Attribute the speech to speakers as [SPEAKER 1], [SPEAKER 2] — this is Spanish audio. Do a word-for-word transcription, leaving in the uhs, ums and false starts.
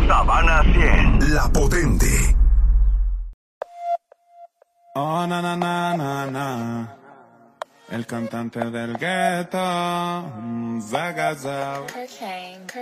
[SPEAKER 1] Sabana cien.
[SPEAKER 2] La Potente.
[SPEAKER 3] Oh, na, na, na, na, na. El cantante del gueto, mm, Zagazao.
[SPEAKER 4] Cocaine.